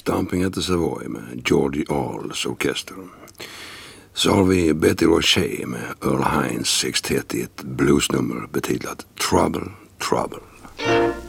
Stomping at the Savoy med Georgie Alls orkester. Så har vi Betty Roche med Earl Hines sextett i ett bluesnummer betitlat Trouble, Trouble.